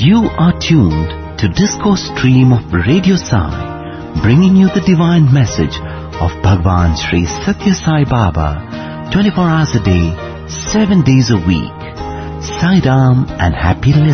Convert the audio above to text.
You are tuned to Disco Stream of Radio Sai, bringing you the divine message of Bhagwan Sri Satya Sai Baba, 24 hours a day, 7 days a week. Sai Ram and happy listening.